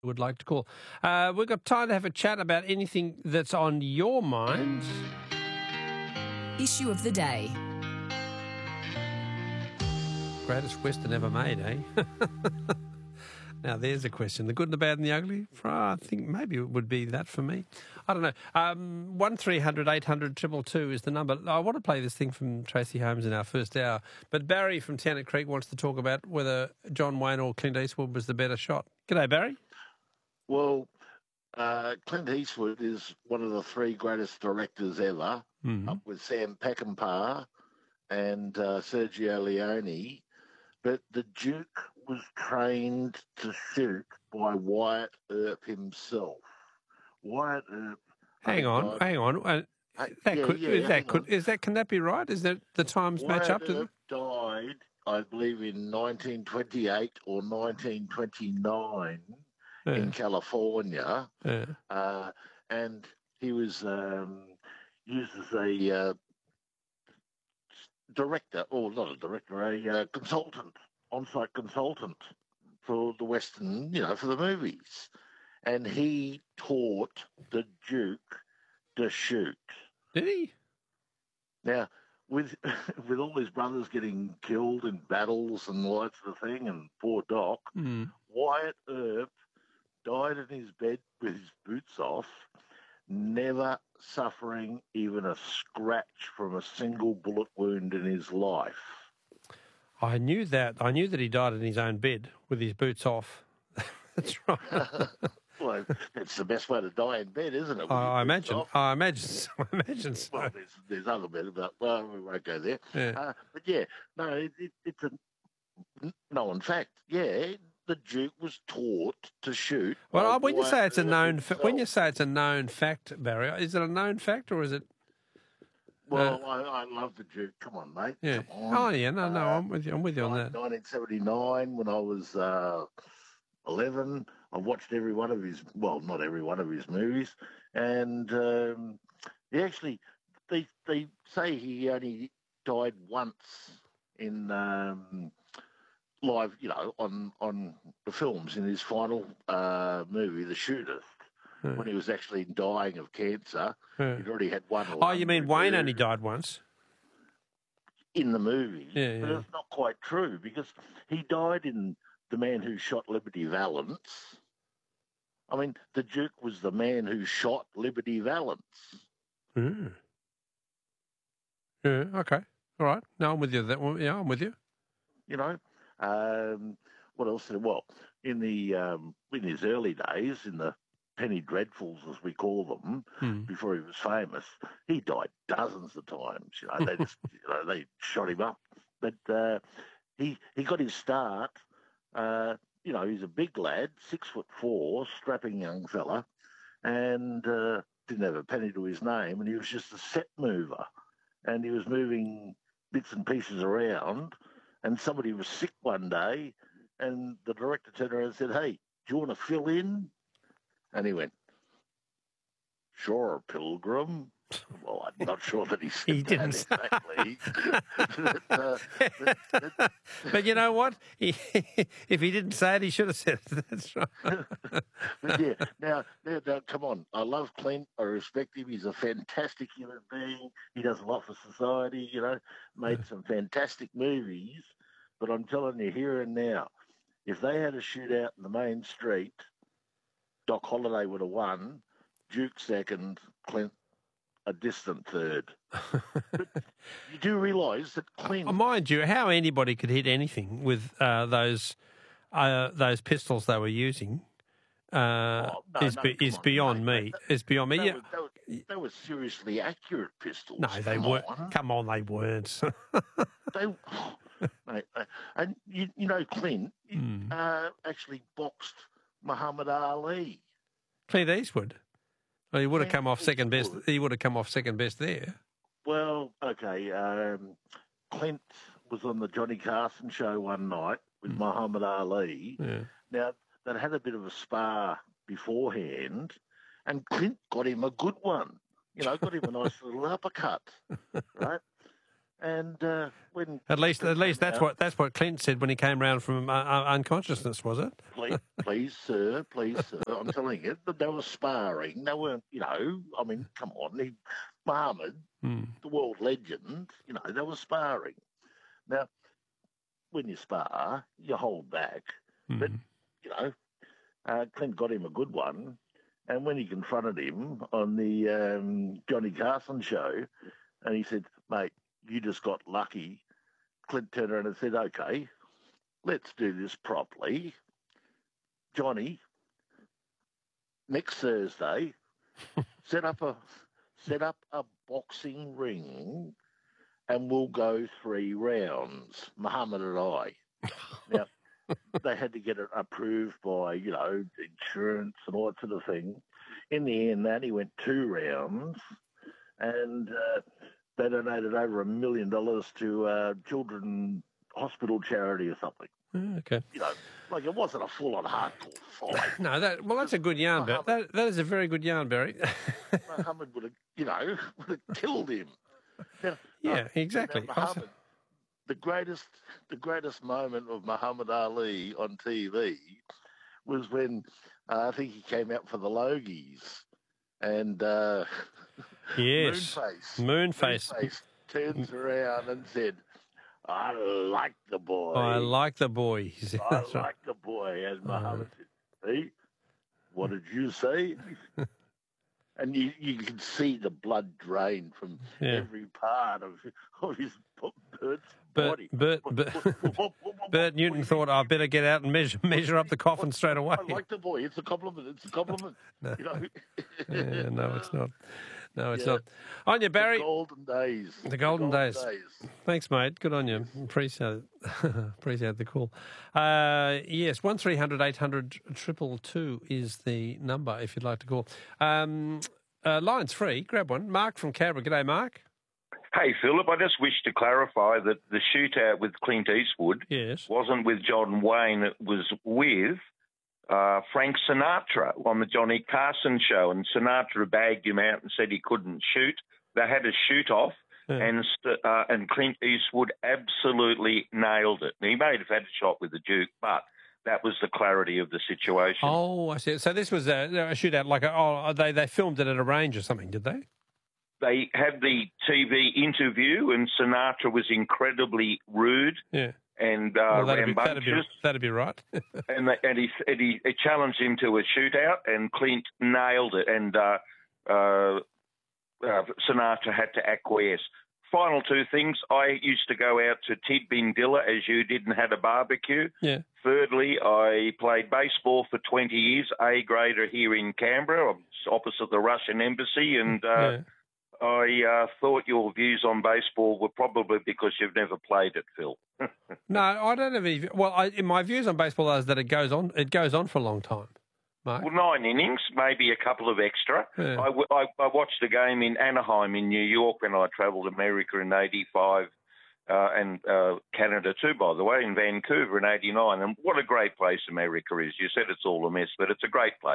would like to call. We've got time to have a chat about anything that's on your mind. Issue of the day. Greatest Western ever made, eh? Now, there's a question. The good and the bad and the ugly? I think maybe it would be that for me. I don't know. 1300 800 222 is the number. I want to play this thing from Tracy Holmes in our first hour, but Barry from Towner Creek wants to talk about whether John Wayne or Clint Eastwood was the better shot. G'day, Barry. Well, Clint Eastwood is one of the three greatest directors ever, up with Sam Peckinpah and Sergio Leone. But the Duke was trained to shoot by Wyatt Earp himself. Wyatt Earp. Hang on. Can that be right? Is that the times match up to them? Wyatt Earp died, I believe, in 1928 or 1929 in California, and he was used as a director, or not a director, a consultant, on-site consultant for the Western, for the movies. And he taught the Duke to shoot. Did he? Now, with all his brothers getting killed in battles and all that sort of thing, and poor Doc, Wyatt Earp died in his bed with his boots off, never suffering even a scratch from a single bullet wound in his life. I knew that. I knew that he died in his own bed with his boots off. That's right. Well, it's the best way to die in bed, isn't it? I imagine. I imagine so. Well, there's other bits, but we won't go there. Yeah. But yeah, no, it's a known fact. Yeah, the Duke was taught to shoot. Well, when you say it's a known fact, Barry, is it a known fact or is it? Well, I love the Duke. Come on, mate. Yeah. Come on. Oh yeah, no, I'm with you. I'm with you on that. 1979, when I was 11, I watched every one of his. Well, not every one of his movies, and he actually they say he only died once in live, on the films in his final movie, The Shootist, when he was actually dying of cancer. He'd already had one. Oh, you mean Wayne only died once? In the movie. Yeah. But it's not quite true, because he died in The Man Who Shot Liberty Valance. I mean, the Duke was the man who shot Liberty Valance. Mm. Yeah, okay. All right. No, I'm with you. Yeah, I'm with you. What else? Well, in his early days, in the Penny Dreadfuls, as we call them, before he was famous, he died dozens of times. They just, they shot him up. But he got his start. He's a big lad, 6'4", strapping young fella, and didn't have a penny to his name, and he was just a set mover, and he was moving bits and pieces around. And somebody was sick one day, and the director turned around and said, "Hey, do you want to fill in?" And he went, "Sure, Pilgrim." Well, I'm not sure that he said he didn't exactly. But you know what? If he didn't say it, he should have said it. That's right. But yeah, now, come on. I love Clint. I respect him. He's a fantastic human being. He does a lot for society, made some fantastic movies. But I'm telling you here and now, if they had a shootout in the main street, Doc Holliday would have won, Duke second, Clint a distant third. But you do realise that Clint... Mind you, how anybody could hit anything with those pistols they were using is beyond me. It's beyond me. They were seriously accurate pistols. No, they weren't. Come on, they weren't. And Clint actually boxed Muhammad Ali. Clint Eastwood. Well, he would have come off second best. He would have come off second best there. Well, okay. Clint was on the Johnny Carson show one night with Muhammad Ali. Yeah. Now, they'd had a bit of a spar beforehand, and Clint got him a good one. Got him a nice little uppercut, right? And when At least that's what Clint said when he came round from unconsciousness, was it? please, sir, I'm telling you, that they were sparring. They weren't, I mean, come on, Muhammad, the world legend, they were sparring. Now, when you spar, you hold back, but Clint got him a good one, and when he confronted him on the Johnny Carson show, and he said, "Mate, you just got lucky." Clint turned around and said, "Okay, let's do this properly. Johnny, next Thursday, set up a boxing ring and we'll go 3 rounds, Muhammad and I." Now, they had to get it approved by, insurance and all that sort of thing. In the end, he went 2 rounds, and they donated over $1 million to children hospital charity or something. Okay. Like it wasn't a full-on hardcore fight. No, that's a good yarn, Barry. That is a very good yarn, Barry. Muhammad would have, killed him. Now, yeah, exactly. Muhammad, the greatest moment of Muhammad Ali on TV was when I think he came out for the Logies, and yes, Moonface turns around and said, "I like the boy. I like the boy." I like the boy." As Muhammad said, "See, what did you say?" And you can see the blood drain from every part of his body. Bert Newton thought, "I better get out and measure up the coffin straight away." I like the boy. It's a compliment. No. No, it's not. No, it's not. On you, Barry. The golden days. The golden days. Thanks, mate. Good on you. Appreciate it. Appreciate the call. Yes, 1300 800 222 is the number if you'd like to call. Line's free. Grab one. Mark from Canberra. G'day, Mark. Hey, Philip, I just wish to clarify that the shootout with Clint Eastwood wasn't with John Wayne. It was with Frank Sinatra on the Johnny Carson show, and Sinatra bagged him out and said he couldn't shoot. They had a shoot-off, and Clint Eastwood absolutely nailed it. He may have had a shot with the Duke, but that was the clarity of the situation. Oh, I see. So this was a shootout, like they filmed it at a range or something, did they? They had the TV interview, and Sinatra was incredibly rude and rambunctious. That'd be right. and he challenged him to a shootout, and Clint nailed it, and Sinatra had to acquiesce. Final 2 things. I used to go out to Tidbindilla as you did and had a barbecue. Yeah. Thirdly, I played baseball for 20 years, A grader here in Canberra, opposite the Russian embassy, and I thought your views on baseball were probably because you've never played it, Phil. No, I don't have any. Well, my views on baseball is that it goes on for a long time. Mark? Well, 9 innings, maybe a couple of extra. Yeah. I watched a game in Anaheim in New York when I travelled America in '85 and Canada too, by the way, in Vancouver in '89. And what a great place America is. You said it's all a mess, but it's a great place.